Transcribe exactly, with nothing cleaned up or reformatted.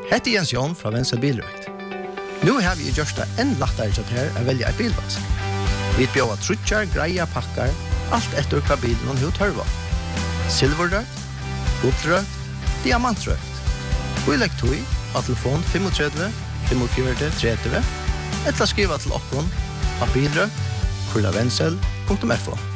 Hette Jens Jon fra Venstre Bilrøkt. Nå har vi gjort det enn lettere til her å velge et bilvask. Vi bjør trutjar, greia, pakkar, alt etter hva bilen og tørva. Silverrøkt, guldrøkt, diamantrøkt. Vi legger tog av telefon fem tre fem fire fem tre tre, eller skriva til okkon av bilrøkt, kurlavensel punktum f o.